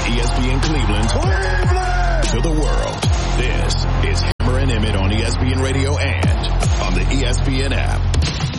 ESPN Cleveland to the world. This is Hammer and Emmett on ESPN Radio and on the ESPN app.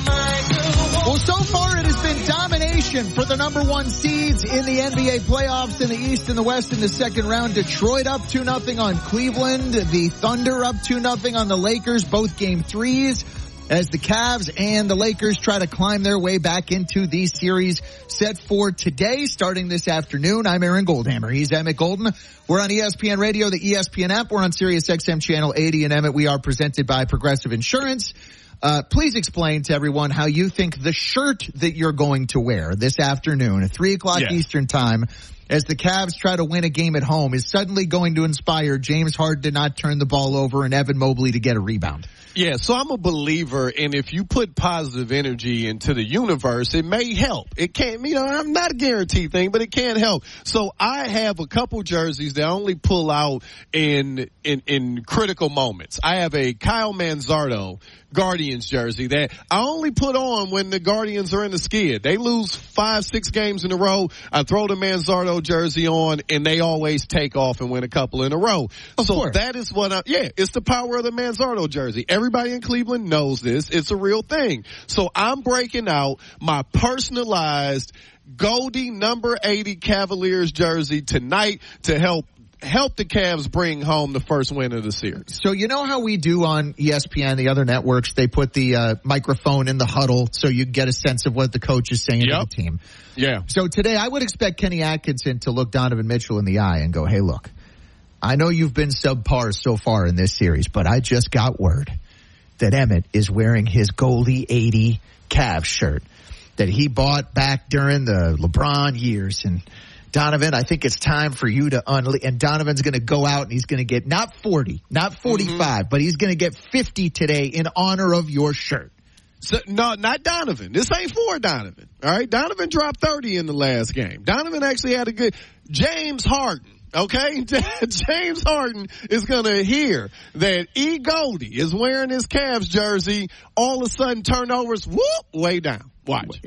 Well, so far it has been domination for the number one seeds in the NBA playoffs in the East and the West in the second round. Detroit up 2-0 on Cleveland. The Thunder up 2-0 on the Lakers, both game threes, as the Cavs and the Lakers try to climb their way back into the series set for today, starting this afternoon. I'm Aaron Goldhammer. He's Emmett Golden. We're on ESPN Radio, the ESPN app. We're on Sirius XM Channel 80. And Emmett, we are presented by Progressive Insurance. Please explain to everyone how you think the shirt that you're going to wear this afternoon at 3 o'clock Eastern time as the Cavs try to win a game at home is suddenly going to inspire James Harden to not turn the ball over and Evan Mobley to get a rebound. Yeah, so I'm a believer in if you put positive energy into the universe, it may help. It can't, I'm not a guaranteed thing, but it can help. So I have a couple jerseys that I only pull out in critical moments. I have a Kyle Manzardo Guardians jersey that I only put on when the Guardians are in the skid. They lose 5-6 games in a row. I throw the Manzardo jersey on and they always take off and win a couple in a row. So that is what it's the power of the Manzardo jersey. Everybody in Cleveland knows this. It's a real thing. So I'm breaking out my personalized Goldie number 80 Cavaliers jersey tonight to help the Cavs bring home the first win of the series. So you know how we do on ESPN, the other networks, they put the microphone in the huddle so you get a sense of what the coach is saying to the team. Yeah. So today I would expect Kenny Atkinson to look Donovan Mitchell in the eye and go, hey, look, I know you've been subpar so far in this series, but I just got word that Emmett is wearing his Goldie 80 Cavs shirt that he bought back during the LeBron years. And Donovan, I think it's time for you to and Donovan's going to go out and he's going to get not 40, not 45, but he's going to get 50 today in honor of your shirt. So, no, not Donovan. This ain't for Donovan. All right. Donovan dropped 30 in the last game. Donovan actually had a good James Harden. Okay, James Harden is going to hear that E. Goldie is wearing his Cavs jersey. All of a sudden, turnovers, way down. Watch.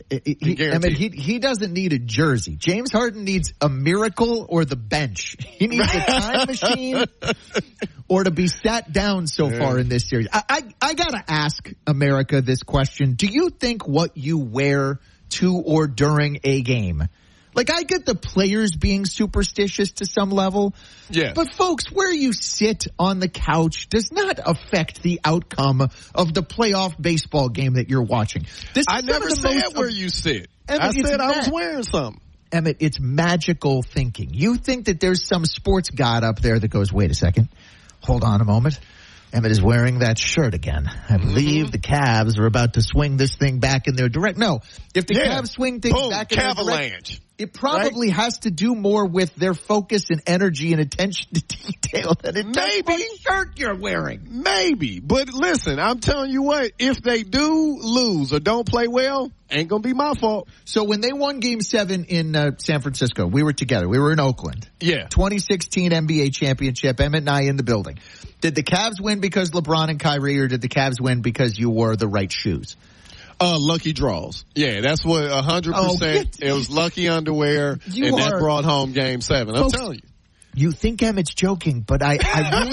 He doesn't need a jersey. James Harden needs a miracle or the bench. He needs a time machine or to be sat down so far in this series. I got to ask America this question. Do you think what you wear to or during a game, like, I get the players being superstitious to some level. Yeah. But, folks, where you sit on the couch does not affect the outcome of the playoff baseball game that you're watching. I never said where you sit. Emmett, I said I was wearing something. Emmett, it's magical thinking. You think that there's some sports god up there that goes, wait a second, hold on a moment. Emmett is wearing that shirt again. I believe the Cavs are about to swing this thing back in their direction. No, if the Cavs swing things back in their direction, it probably has to do more with their focus and energy and attention to detail than it does the shirt you're wearing. Maybe. But listen, I'm telling you what, if they do lose or don't play well, ain't going to be my fault. So when they won Game 7 in San Francisco, we were together. We were in Oakland. Yeah. 2016 NBA championship, Emmett and I in the building. Did the Cavs win because LeBron and Kyrie, or did the Cavs win because you wore the right shoes? Lucky draws. Yeah, that's what 100%. It was lucky underwear, that brought home Game 7. I'm telling you. You think Emmett's joking, but I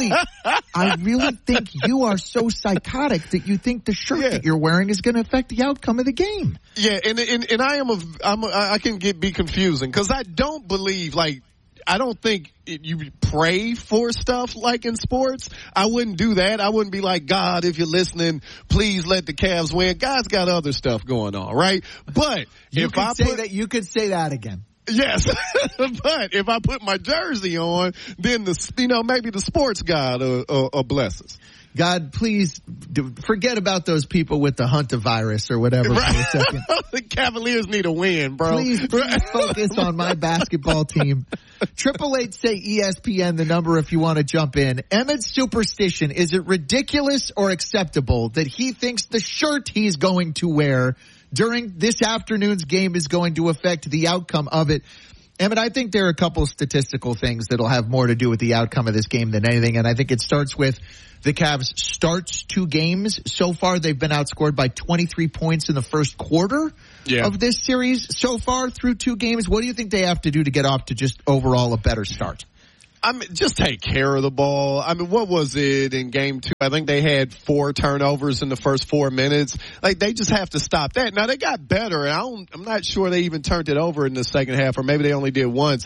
really think you are so psychotic that you think the shirt that you're wearing is going to affect the outcome of the game. Yeah, and I can be confusing because I don't believe, like, I don't think you pray for stuff like in sports. I wouldn't do that. I wouldn't be like, God, if you're listening, please let the Cavs win. God's got other stuff going on, right? But you could say that again. Yes, but if I put my jersey on, then maybe the sports God will bless us. God, please forget about those people with the Hunter virus or whatever for a second. The Cavaliers need a win, bro. Please focus on my basketball team. 888 say ESPN, the number if you want to jump in. Emmett's superstition, is it ridiculous or acceptable that he thinks the shirt he's going to wear during this afternoon's game is going to affect the outcome of it? Emmett, I think there are a couple of statistical things that'll have more to do with the outcome of this game than anything, and I think it starts with the Cavs starts 2 games. So far, they've been outscored by 23 points in the first quarter. of this series so far through 2 games? What do you think they have to do to get off to just overall a better start? I mean, just take care of the ball. I mean, what was it in game 2? I think they had 4 turnovers in the first 4 minutes. Like, they just have to stop that. Now, they got better. I'm not sure they even turned it over in the second half, or maybe they only did once.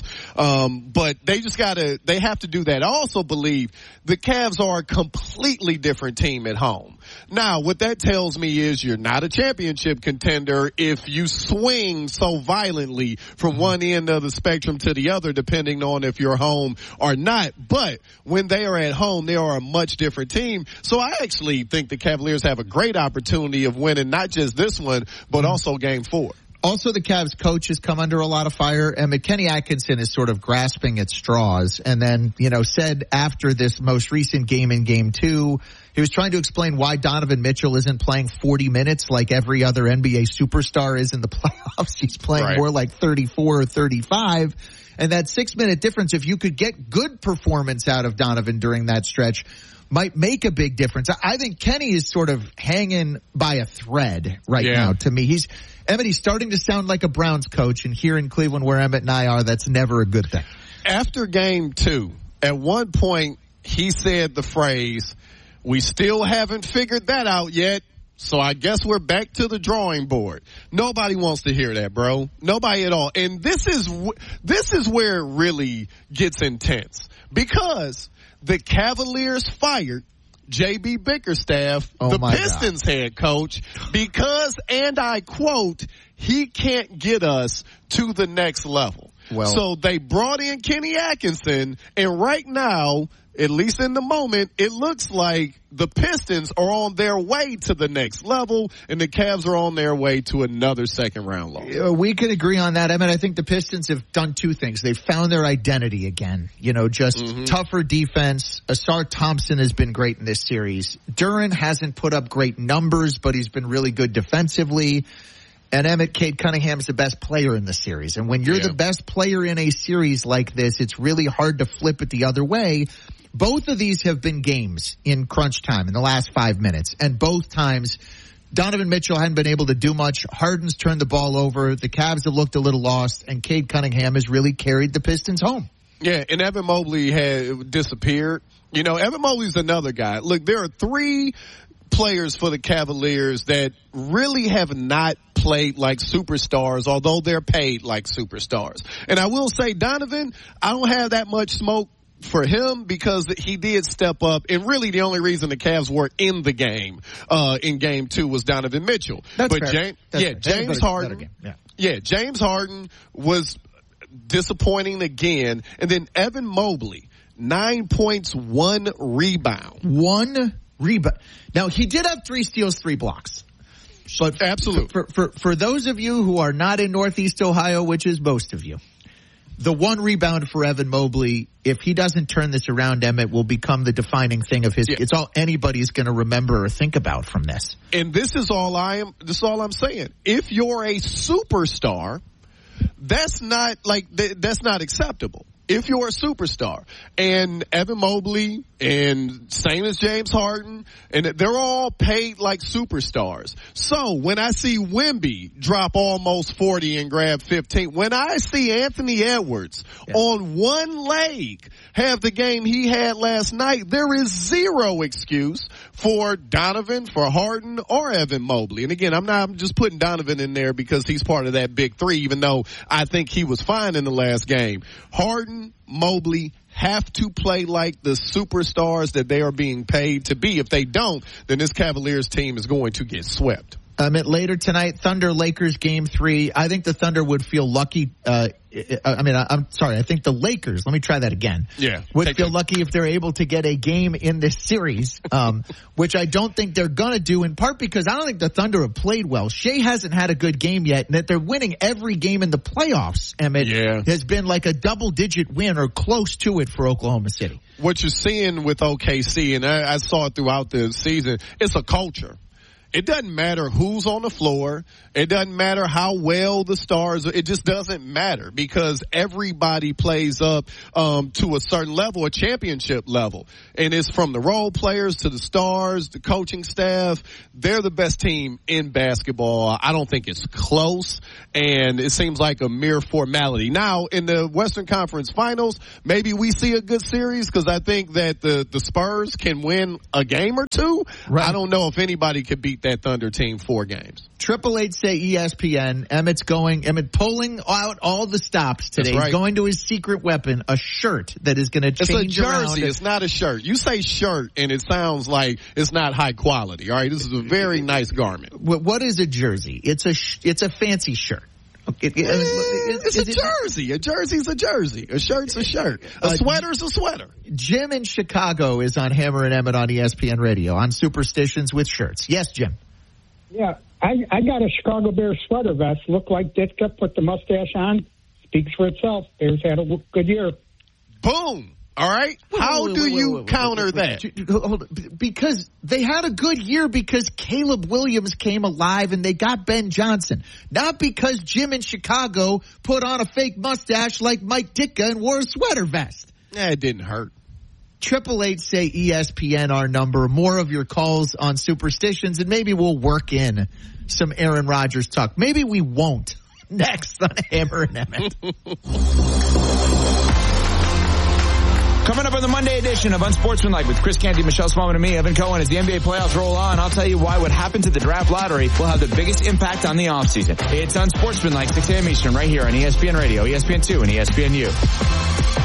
But they just they have to do that. I also believe the Cavs are a completely different team at home. Now, what that tells me is you're not a championship contender if you swing so violently from one end of the spectrum to the other, depending on if you're home or not. But when they are at home, they are a much different team. So I actually think the Cavaliers have a great opportunity of winning not just this one, but also game 4. Also, the Cavs coach has come under a lot of fire, and Kenny Atkinson is sort of grasping at straws. And then, said after this most recent game in game 2, he was trying to explain why Donovan Mitchell isn't playing 40 minutes like every other NBA superstar is in the playoffs. He's playing more like 34 or 35. And that 6-minute difference, if you could get good performance out of Donovan during that stretch, might make a big difference. I think Kenny is sort of hanging by a thread now to me. He's starting to sound like a Browns coach, and here in Cleveland where Emmett and I are, that's never a good thing. After game 2, at one point, he said the phrase, "We still haven't figured that out yet, so I guess we're back to the drawing board." Nobody wants to hear that, bro. Nobody at all. And this is where it really gets intense, because the Cavaliers fired J.B. Bickerstaff, the Pistons head coach, because, and I quote, "he can't get us to the next level." Well, so they brought in Kenny Atkinson, and right now, at least in the moment, it looks like the Pistons are on their way to the next level, and the Cavs are on their way to another second-round loss. We can agree on that. I mean, I think the Pistons have done 2 things. They've found their identity again. Tougher defense. Asar Thompson has been great in this series. Duren hasn't put up great numbers, but he's been really good defensively. And Cade Cunningham's the best player in the series. And when you're the best player in a series like this, it's really hard to flip it the other way. Both of these have been games in crunch time in the last 5 minutes. And both times, Donovan Mitchell hadn't been able to do much. Harden's turned the ball over. The Cavs have looked a little lost. And Cade Cunningham has really carried the Pistons home. Yeah, and Evan Mobley had disappeared. Evan Mobley's another guy. Look, there are 3 players for the Cavaliers that really have not played like superstars, although they're paid like superstars. And I will say, Donovan, I don't have that much smoke for him because he did step up, and really the only reason the Cavs were in the game in game 2 was Donovan Mitchell. That's fair. James Harden. James Harden was disappointing again, and then Evan Mobley, 9 points, 1 rebound. 1 rebound. Now, he did have 3 steals, 3 blocks. But absolutely, for those of you who are not in Northeast Ohio, which is most of you, the 1 rebound for Evan Mobley, if he doesn't turn this around, Emmett, will become the defining thing of his. Yeah. It's all anybody's going to remember or think about from this. And this is all I'm saying. If you're a superstar, that's not acceptable. If you're a superstar, and Evan Mobley, and same as James Harden, and they're all paid like superstars. So when I see Wemby drop almost 40 and grab 15, when I see Anthony Edwards on one leg have the game he had last night, there is zero excuse for Donovan, for Harden, or Evan Mobley. And again, I'm just putting Donovan in there because he's part of that big 3, even though I think he was fine in the last game. Harden, Mobley have to play like the superstars that they are being paid to be. If they don't, then this Cavaliers team is going to get swept. Later tonight, Thunder-Lakers Game 3. I think the Thunder would feel lucky. I'm sorry. I think the Lakers, let me try that again. Would feel lucky if they're able to get a game in this series, which I don't think they're going to do, in part because I don't think the Thunder have played well. Shea hasn't had a good game yet, and that they're winning every game in the playoffs, Emmett, has been like a double-digit win or close to it for Oklahoma City. What you're seeing with OKC, and I saw it throughout the season, it's a culture. It doesn't matter who's on the floor. It doesn't matter how well the stars. It just doesn't matter because everybody plays up to a certain level, a championship level. And it's from the role players to the stars, the coaching staff. They're the best team in basketball. I don't think it's close, and it seems like a mere formality. Now, in the Western Conference Finals, maybe we see a good series because I think that the Spurs can win a game or two. Right. I don't know if anybody could beat that Thunder team 4 games. 888 say ESPN. Emmett pulling out all the stops today. Right. He's going to his secret weapon, a shirt that is going to change around. It's a jersey. It's not a shirt. You say shirt, and it sounds like it's not high quality. All right, this is a very nice garment. What is a jersey? It's a fancy shirt. It's a jersey. A jersey's a jersey. A shirt's a shirt. A sweater's a sweater. Jim in Chicago is on Hammer and Emmett on ESPN Radio on Superstitions with Shirts. Yes, Jim. Yeah, I got a Chicago Bears sweater vest. Looked like Ditka, put the mustache on. Speaks for itself. Bears had a good year. Boom. All right. How do you counter that? Hold on. Because they had a good year because Caleb Williams came alive and they got Ben Johnson. Not because Jim in Chicago put on a fake mustache like Mike Ditka and wore a sweater vest. It didn't hurt. 888 say ESPN our number. More of your calls on Superstitions, and maybe we'll work in some Aaron Rodgers talk. Maybe we won't. Next on Hammer and Emmett. Coming up on the Monday edition of Unsportsmanlike with Chris Canty, Michelle Smallman, and me, Evan Cohen, as the NBA playoffs roll on. I'll tell you why what happened to the draft lottery will have the biggest impact on the offseason. It's Unsportsmanlike, 6 a.m. Eastern, right here on ESPN Radio, ESPN2, and ESPNU.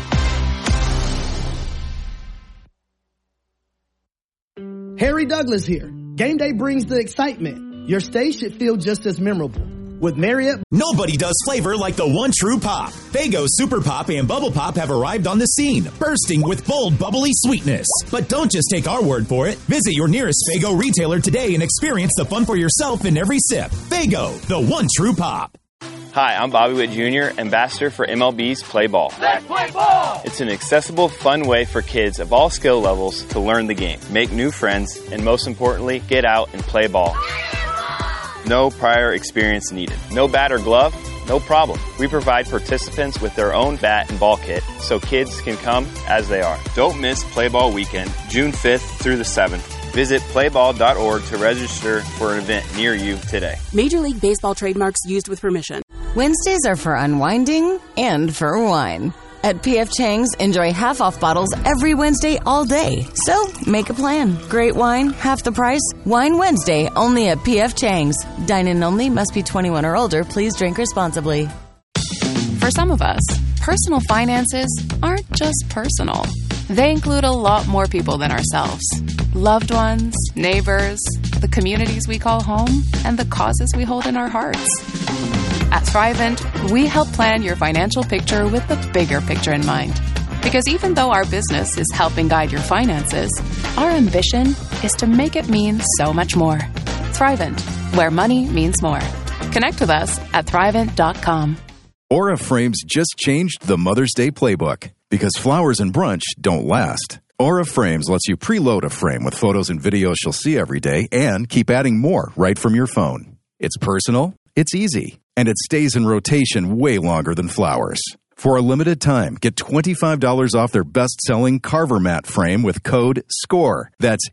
Harry Douglas here. Game day brings the excitement. Your stay should feel just as memorable. With Marriott, nobody does flavor like the one true pop. Faygo Super Pop and Bubble Pop have arrived on the scene, bursting with bold, bubbly sweetness. But don't just take our word for it. Visit your nearest Faygo retailer today and experience the fun for yourself in every sip. Faygo, the one true pop. Hi, I'm Bobby Witt Jr., ambassador for MLB's Play Ball. Let's play ball! It's an accessible, fun way for kids of all skill levels to learn the game, make new friends, and most importantly, get out and play ball. No prior experience needed. No bat or glove? No problem. We provide participants with their own bat and ball kit so kids can come as they are. Don't miss Play Ball Weekend, June 5th through the 7th. Visit playball.org to register for an event near you today. Major League Baseball trademarks used with permission. Wednesdays are for unwinding and for wine. At P.F. Chang's, enjoy half-off bottles every Wednesday all day. So, make a plan. Great wine, half the price. Wine Wednesday, only at P.F. Chang's. Dine-in only, must be 21 or older. Please drink responsibly. For some of us, personal finances aren't just personal. They include a lot more people than ourselves. Loved ones, neighbors, the communities we call home, and the causes we hold in our hearts. At Thrivent, we help plan your financial picture with the bigger picture in mind. Because even though our business is helping guide your finances, our ambition is to make it mean so much more. Thrivent, where money means more. Connect with us at Thrivent.com. Aura Frames just changed the Mother's Day playbook because flowers and brunch don't last. Aura Frames lets you preload a frame with photos and videos she'll see every day and keep adding more right from your phone. It's personal, it's easy, and it stays in rotation way longer than flowers. For a limited time, get $25 off their best-selling Carver Mat frame with code SCORE. That's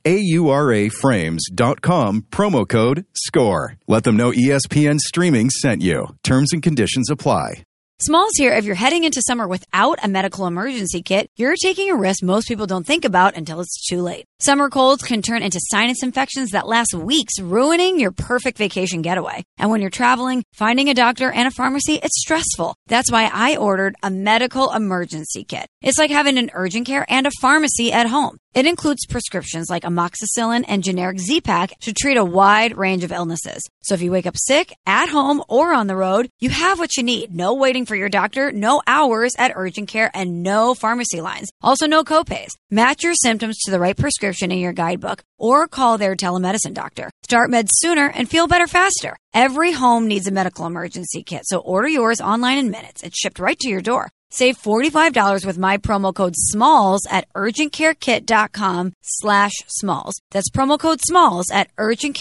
AURAFrames.com, promo code SCORE. Let them know ESPN Streaming sent you. Terms and conditions apply. Smalls here. If you're heading into summer without a medical emergency kit, you're taking a risk most people don't think about until it's too late. Summer colds can turn into sinus infections that last weeks, ruining your perfect vacation getaway. And when you're traveling, finding a doctor and a pharmacy, it's stressful. That's why I ordered a medical emergency kit. It's like having an urgent care and a pharmacy at home. It includes prescriptions like amoxicillin and generic Z-Pak to treat a wide range of illnesses. So if you wake up sick, at home, or on the road, you have what you need. No waiting for your doctor, no hours at urgent care, and no pharmacy lines. Also, no copays. Match your symptoms to the right prescription in your guidebook or call their telemedicine doctor. Start meds sooner and feel better faster. Every home needs a medical emergency kit, so order yours online in minutes. It's shipped right to your door. Save $45 with my promo code SMALLS at urgentcarekit.com/smalls. That's promo code SMALLS at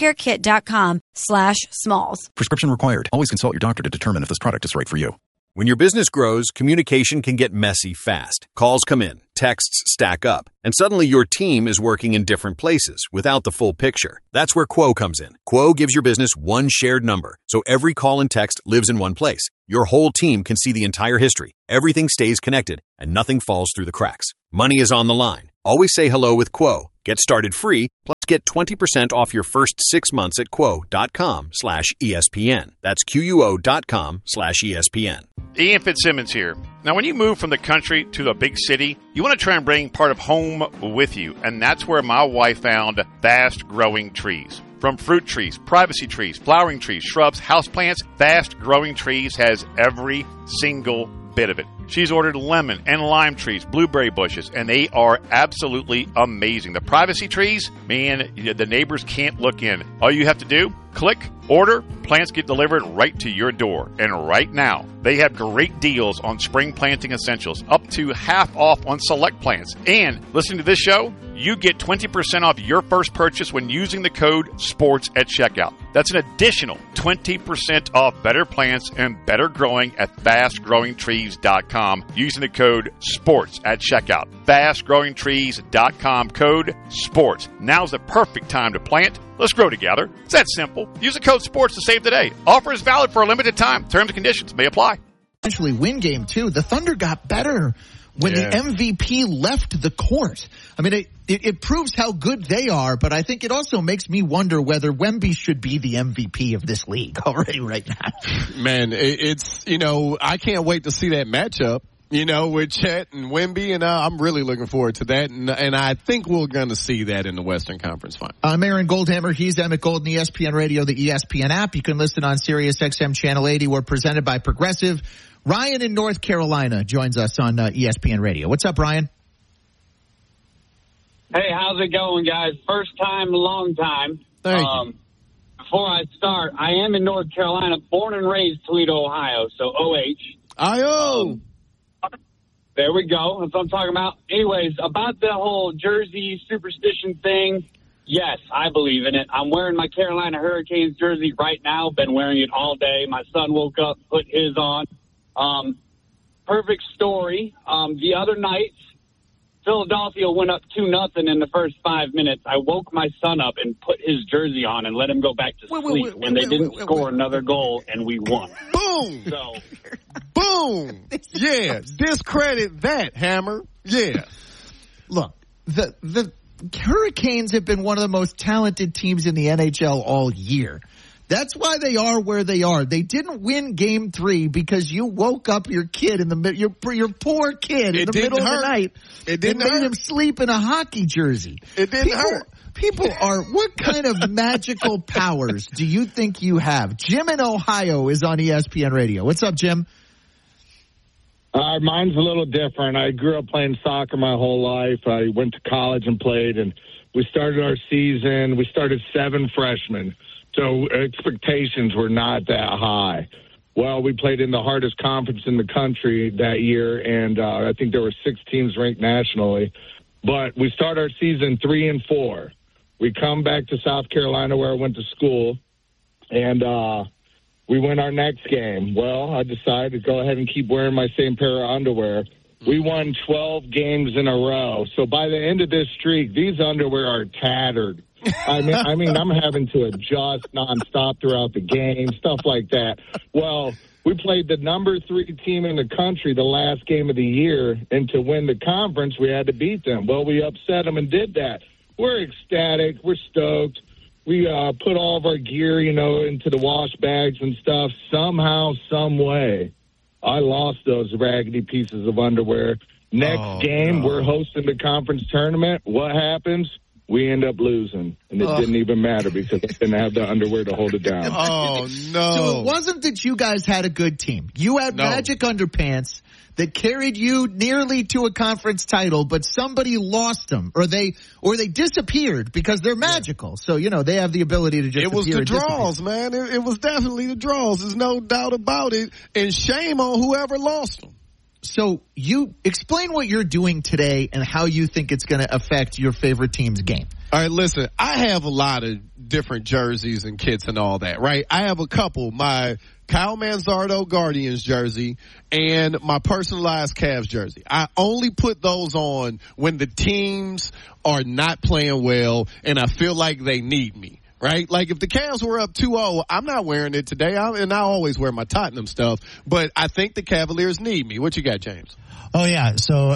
urgentcarekit.com/smalls. Prescription required. Always consult your doctor to determine if this product is right for you. When your business grows, communication can get messy fast. Calls come in, texts stack up, and suddenly your team is working in different places without the full picture. That's where Quo comes in. Quo gives your business one shared number, so every call and text lives in one place. Your whole team can see the entire history. Everything stays connected, and nothing falls through the cracks. Money is on the line. Always say hello with Quo. Get started free, plus get 20% off your first 6 months at quo.com/ESPN. That's QUO.com/ESPN. Ian Fitzsimmons here. Now, when you move from the country to a big city, you want to try and bring part of home with you, and that's where my wife found Fast Growing Trees. From fruit trees, privacy trees, flowering trees, shrubs, houseplants, Fast Growing Trees has every single bit of it. She's ordered lemon and lime trees, blueberry bushes, and they are absolutely amazing. The privacy trees, man, the neighbors can't look in. All you have to do, click, order, plants get delivered right to your door. And right now, they have great deals on spring planting essentials, up to half off on select plants. And listening to this show, you get 20% off your first purchase when using the code SPORTS at checkout. That's an additional 20% off better plants and better growing at fastgrowingtrees.com using the code SPORTS at checkout. Fastgrowingtrees.com, code SPORTS. Now's the perfect time to plant. Let's grow together. It's that simple. Use the code SPORTS to save today. Offer is valid for a limited time. Terms and conditions may apply. Eventually win game two. The Thunder got better when the MVP left the court. I mean, it proves how good they are, but I think it also makes me wonder whether Wemby should be the MVP of this league already right now. Man, it's, I can't wait to see that matchup, with Chet and Wemby, and I'm really looking forward to that, and I think we're going to see that in the Western Conference Final. I'm Aaron Goldhammer. He's Emmett Golden, ESPN Radio, the ESPN app. You can listen on Sirius XM Channel 80. We're presented by Progressive. Ryan in North Carolina joins us on ESPN Radio. What's up, Ryan? Hey, how's it going, guys? First time, long time. Thank you. Before I start, I am in North Carolina, born and raised Toledo, Ohio, so OH. I-O! There we go. That's what I'm talking about. Anyways, about the whole jersey superstition thing, yes, I believe in it. I'm wearing my Carolina Hurricanes jersey right now. Been wearing it all day. My son woke up, put his on. Perfect story. The other night, Philadelphia went up 2-0 in the first 5 minutes. I woke my son up and put his jersey on and let him go back to sleep when they didn't score another goal and we won. Boom! So, boom! Yeah, discredit that, Hammer. Yeah. Look, the Hurricanes have been one of the most talented teams in the NHL all year. That's why they are where they are. They didn't win Game 3 because you woke up your kid in the middle, your poor kid in the middle of the night. It didn't made hurt. him sleep in a hockey jersey. It didn't hurt. People are, what kind of magical powers do you think you have? Jim in Ohio is on ESPN Radio. What's up, Jim? Mine's a little different. I grew up playing soccer my whole life. I went to college and played, and we started our season. We started 7 freshmen. So expectations were not that high. Well, we played in the hardest conference in the country that year, and I think there were 6 teams ranked nationally. But we start our season 3-4. We come back to South Carolina where I went to school, and we win our next game. Well, I decided to go ahead and keep wearing my same pair of underwear. We won 12 games in a row. So by the end of this streak, these underwear are tattered. I mean, I'm having to adjust nonstop throughout the game, stuff like that. Well, we played the number 3 team in the country the last game of the year, and to win the conference, we had to beat them. Well, we upset them and did that. We're ecstatic. We're stoked. We put all of our gear, into the wash bags and stuff. Somehow, some way, I lost those raggedy pieces of underwear. Next game, we're hosting the conference tournament. What happens? We end up losing, and it didn't even matter because I didn't have the underwear to hold it down. Oh, no. So it wasn't that you guys had a good team. You had magic underpants that carried you nearly to a conference title, but somebody lost them, or they disappeared because they're magical. So, they have the ability to just It was appear the and draws, disappear. man. It was definitely the draws. There's no doubt about it. And shame on whoever lost them. So you explain what you're doing today and how you think it's going to affect your favorite team's game. All right, listen, I have a lot of different jerseys and kits and all that, right? I have a couple. My Kyle Manzardo Guardians jersey and my personalized Cavs jersey. I only put those on when the teams are not playing well and I feel like they need me. Right? Like if the Cavs were up 2-0, I'm not wearing it today. I always wear my Tottenham stuff, but I think the Cavaliers need me. What you got, James? Oh, yeah. So,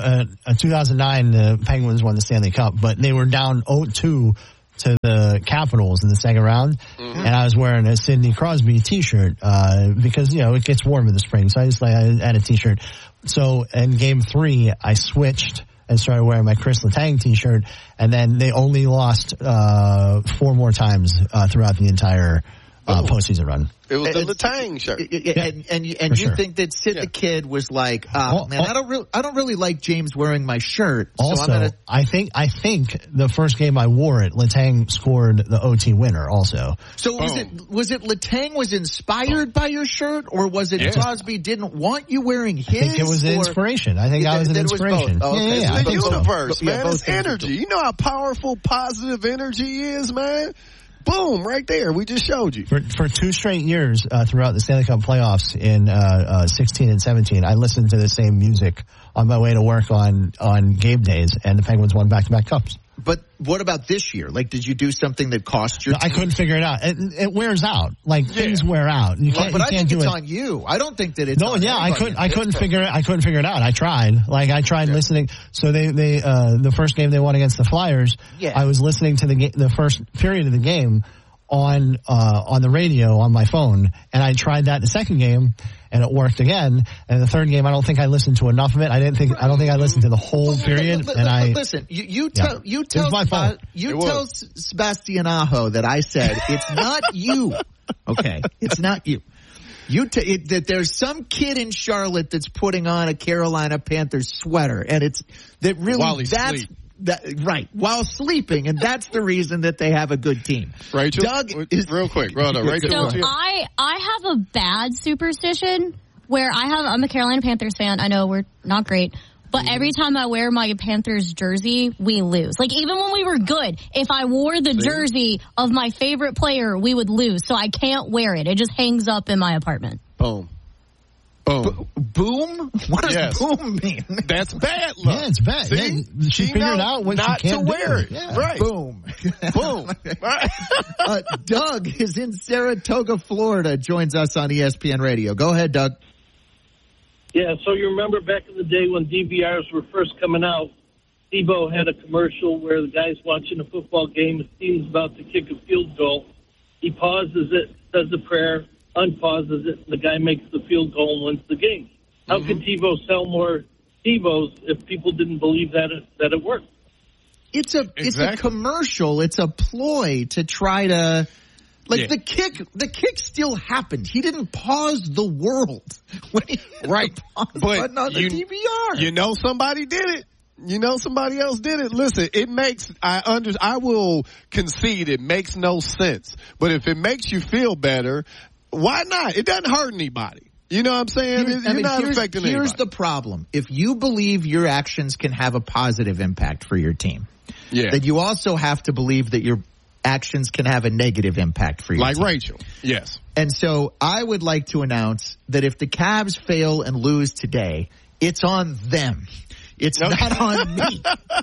2009, the Penguins won the Stanley Cup, but they were down 0-2 to the Capitals in the second round. Mm-hmm. And I was wearing a Sidney Crosby t-shirt, because, it gets warm in the spring. So I had a t-shirt. So in game 3, I switched and started wearing my Chris Letang t-shirt, and then they only lost 4 more times throughout the entire postseason run. It was the Letang shirt. And you think that Sid the Kid was like, man, I don't really like James wearing my shirt. Also, so I think the first game I wore it, Letang scored the OT winner also. So was it Letang was inspired by your shirt, or was it Crosby didn't want you wearing his? I think it was an inspiration. I think that was an inspiration. It's the universe, man. It's energy. You know how powerful positive energy is, man? Boom, right there. We just showed you. For 2 straight years throughout the Stanley Cup playoffs in 16 and 17, I listened to the same music on my way to work on game days, and the Penguins won back-to-back cups. But what about this year? Like, did you do something that cost your team? I couldn't figure it out. It wears out. Like, things wear out. I think it's on you. I don't think that it's on I couldn't figure it out. I tried. Like, I tried listening. So they the first game they won against the Flyers, I was listening to the first period of the game on the radio on my phone, and I tried that the second game, and it worked again. And the third game, I don't think I listened to enough of it. I don't think I listened to the whole period. Listen, you tell Sebastian Aho that I said it's not you. Okay, it's not you. That there's some kid in Charlotte that's putting on a Carolina Panthers sweater, and while sleeping, and that's the reason that they have a good team. Rachel, Doug is real quick. Rachel, so I have a bad superstition where I'm a Carolina Panthers fan. I know we're not great, but every time I wear my Panthers jersey, we lose. Like, even when we were good, if I wore the jersey of my favorite player, we would lose. So I can't wear it. It just hangs up in my apartment. Boom. Boom? What does boom mean? That's bad luck. Yeah, it's bad. See? She figured out what not she can't to wear it. Yeah. Right. Boom. Boom. Doug is in Saratoga, Florida, joins us on ESPN Radio. Go ahead, Doug. Yeah, so you remember back in the day when DVRs were first coming out, Tebow had a commercial where the guy's watching a football game, his team's about to kick a field goal. He pauses it, says a prayer, unpauses it, and the guy makes the field goal and wins the game. How could Tebow sell more Tebows if people didn't believe that it worked? It's a commercial. It's a ploy to try to the kick still happened. He didn't pause the world when he right. But on the DVR. You know somebody did it. You know somebody else did it. Listen, I will concede it makes no sense. But if it makes you feel better, why not? It doesn't hurt anybody. You know what I'm saying? You're not affecting anybody. Here's the problem. If you believe your actions can have a positive impact for your team, then you also have to believe that your actions can have a negative impact for your team. Like Rachel. Yes. And so I would like to announce that if the Cavs fail and lose today, it's on them. It's not on me.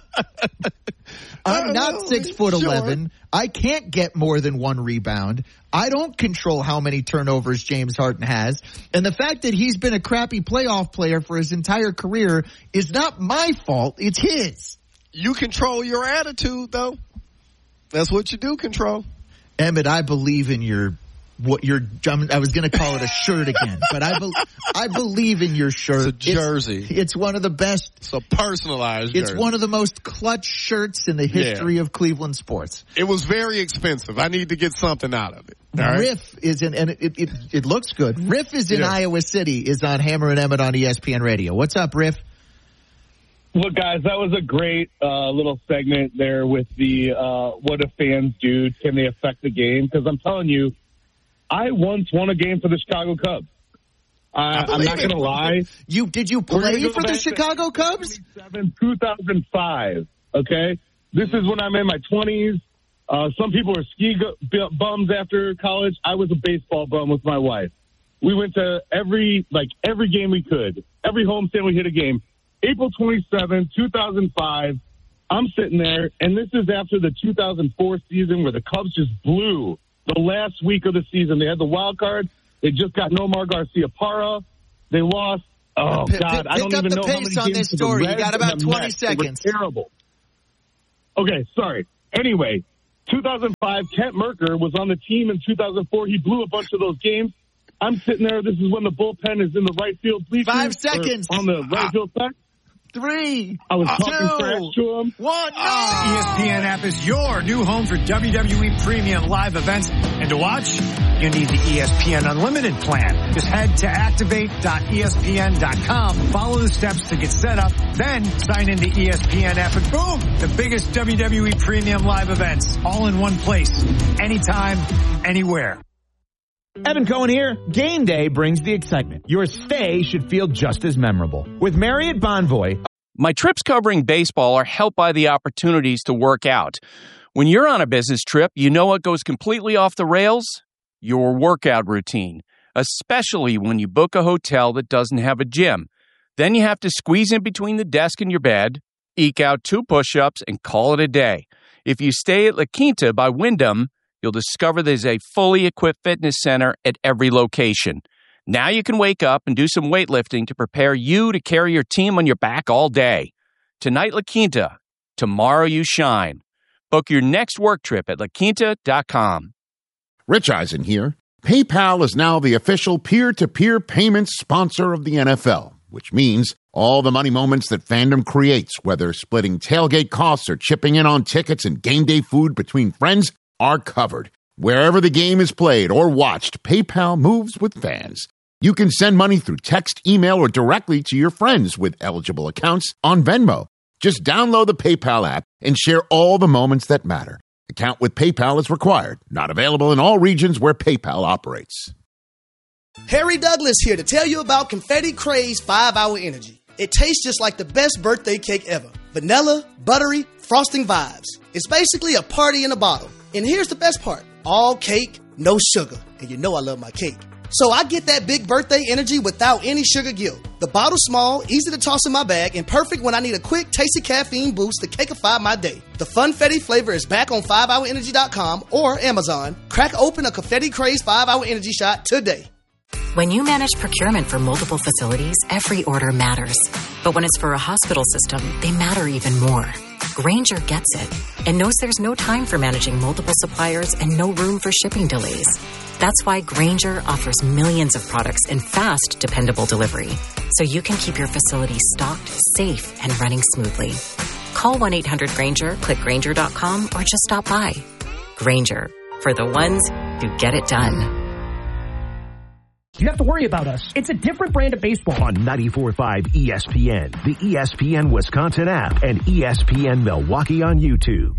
I'm not 6'11". I can't get more than 1 rebound. I don't control how many turnovers James Harden has. And the fact that he's been a crappy playoff player for his entire career is not my fault. It's his. You control your attitude, though. That's what you do control. Emmett, I believe in your I was going to call it a shirt again, but I believe in your shirt. It's a jersey. It's one of the best. It's a personalized jersey. It's one of the most clutch shirts in the history of Cleveland sports. It was very expensive. I need to get something out of it. All Riff is in, and it looks good. Riff is in Iowa City, is on Hammer and Emmett on ESPN Radio. What's up, Riff? Look, guys, that was a great little segment there with the what do fans do? Can they affect the game? Because I'm telling you, I once won a game for the Chicago Cubs. I'm not going to lie. Did you play for the Chicago Cubs? 2005. Okay, this is when I'm in my 20s. Some people are ski bums after college. I was a baseball bum with my wife. We went to every game we could. Every homestand we hit a game. April 27, 2005. I'm sitting there, and this is after the 2004 season where the Cubs just blew the last week of the season. They had the wild card. They just got Nomar Garciaparra. They lost. Oh, God. I don't even know how many games on this story. You got about 20 seconds. Terrible. Okay, sorry. Anyway, 2005, Kent Merker was on the team in 2004. He blew a bunch of those games. I'm sitting there. This is when the bullpen is in the right field bleachers. 5 seconds. On the right field side. 3, I was talking trash to him. 1. ESPN app is your new home for WWE Premium live events. And to watch, you need the ESPN Unlimited plan. Just head to activate.espn.com. Follow the steps to get set up. Then sign into ESPN app and boom, the biggest WWE Premium live events all in one place. Anytime, anywhere. Evan Cohen here. Game day brings the excitement. Your stay should feel just as memorable. With Marriott Bonvoy. My trips covering baseball are helped by the opportunities to work out. When you're on a business trip, you know what goes completely off the rails? Your workout routine, especially when you book a hotel that doesn't have a gym. Then you have to squeeze in between the desk and your bed, eke out 2 push-ups, and call it a day. If you stay at La Quinta by Wyndham, you'll discover there's a fully equipped fitness center at every location. Now you can wake up and do some weightlifting to prepare you to carry your team on your back all day. Tonight, La Quinta. Tomorrow, you shine. Book your next work trip at laquinta.com. Rich Eisen here. PayPal is now the official peer-to-peer payments sponsor of the NFL, which means all the money moments that fandom creates, whether splitting tailgate costs or chipping in on tickets and game day food between friends, are covered. Wherever the game is played or watched, PayPal moves with fans. You can send money through text, email, or directly to your friends with eligible accounts on Venmo. Just download the PayPal app and share all the moments that matter. Account with PayPal is required. Not available in all regions where PayPal operates. Harry Douglas here to tell you about Confetti Craze 5-Hour Energy. It tastes just like the best birthday cake ever. Vanilla, buttery, frosting vibes. It's basically a party in a bottle. And here's the best part. All cake, no sugar. And you know I love my cake. So I get that big birthday energy without any sugar guilt. The bottle's small, easy to toss in my bag, and perfect when I need a quick, tasty caffeine boost to cakeify my day. The Funfetti flavor is back on 5hourenergy.com or Amazon. Crack open a Confetti Craze 5-Hour Energy shot today. When you manage procurement for multiple facilities, every order matters. But when it's for a hospital system, they matter even more. Grainger gets it and knows there's no time for managing multiple suppliers and no room for shipping delays. That's why Grainger offers millions of products in fast, dependable delivery, so you can keep your facility stocked, safe, and running smoothly. Call 1-800-GRAINGER, click Grainger.com, or just stop by. Grainger, for the ones who get it done. You have to worry about us. It's a different brand of baseball. On 94.5 ESPN, the ESPN Wisconsin app, and ESPN Milwaukee on YouTube.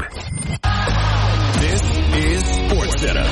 This is SportsCenter.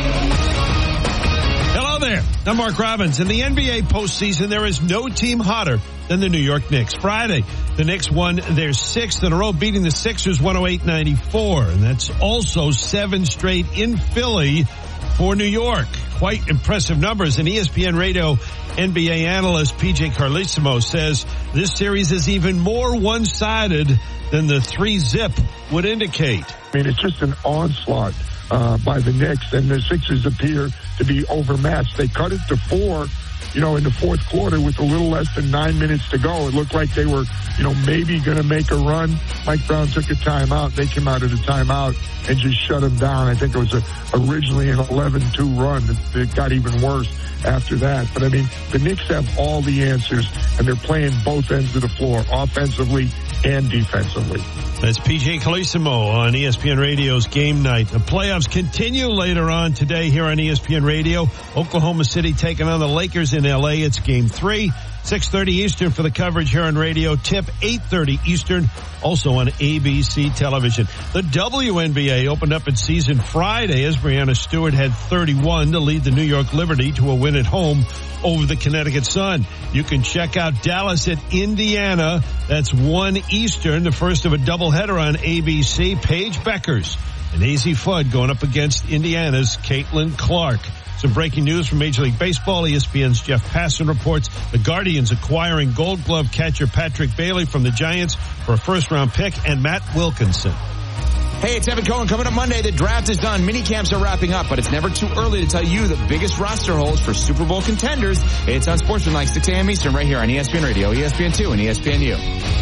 Hello there. I'm Mark Robbins. In the NBA postseason, there is no team hotter than the New York Knicks. Friday, the Knicks won their 6th in a row, beating the Sixers 108-94. And that's also 7 straight in Philly for New York. Quite impressive numbers. And ESPN Radio NBA analyst PJ Carlesimo says this series is even more one-sided than the 3-zip would indicate. I mean, it's just an onslaught by the Knicks, and the Sixers appear to be overmatched. They cut it to 4, in the fourth quarter with a little less than 9 minutes to go. It looked like they were, maybe going to make a run. Mike Brown took a timeout. They came out of the timeout and just shut them down. I think it was originally an 11-2 run. It got even worse after that. But, I mean, the Knicks have all the answers, and they're playing both ends of the floor, offensively and defensively. That's PJ Carlesimo on ESPN Radio's Game Night. The playoffs continue later on today here on ESPN Radio. Oklahoma City taking on the Lakers in L.A. It's Game 3. 6:30 Eastern for the coverage here on radio. Tip 8:30 Eastern, also on ABC television. The WNBA opened up its season Friday as Brianna Stewart had 31 to lead the New York Liberty to a win at home over the Connecticut Sun. You can check out Dallas at Indiana. That's 1 Eastern, the first of a doubleheader on ABC. Paige Beckers and AZ Fudd going up against Indiana's Caitlin Clark. Some breaking news from Major League Baseball. ESPN's Jeff Passan reports the Guardians acquiring Gold Glove catcher Patrick Bailey from the Giants for a first-round pick, and Matt Wilkinson. Hey, it's Evan Cohen. Coming up Monday, the draft is done. Mini camps are wrapping up, but it's never too early to tell you the biggest roster holes for Super Bowl contenders. It's on Sportsman like 6 a.m. Eastern right here on ESPN Radio, ESPN2, and ESPNU.